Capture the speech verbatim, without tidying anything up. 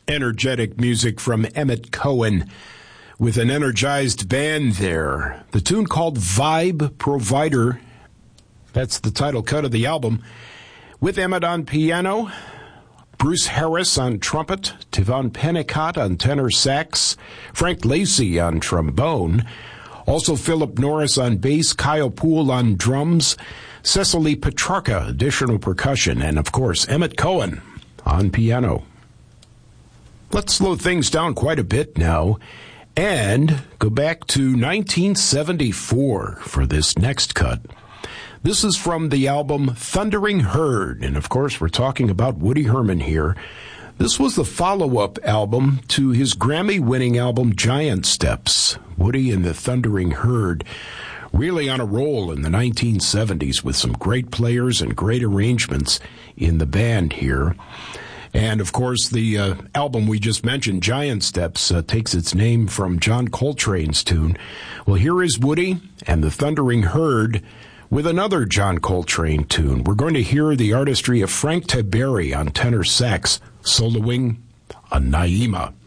energetic music from Emmett Cohen with an energized band there. The tune called Vibe Provider. That's the title cut of the album. With Emmett on piano, Bruce Harris on trumpet, Tivon Pennicott on tenor sax, Frank Lacey on trombone, also Philip Norris on bass, Kyle Poole on drums, Cecily Petrarca, additional percussion, and of course Emmett Cohen on piano. Let's slow things down quite a bit now and go back to nineteen seventy-four for this next cut. This is from the album Thundering Herd, and of course we're talking about Woody Herman here. This was the follow-up album to his Grammy-winning album Giant Steps. Woody and the Thundering Herd really on a roll in the nineteen seventies with some great players and great arrangements in the band here. And, of course, the uh, album we just mentioned, Giant Steps, uh, takes its name from John Coltrane's tune. Well, here is Woody and the Thundering Herd with another John Coltrane tune. We're going to hear the artistry of Frank Tiberi on tenor sax, soloing on Naima.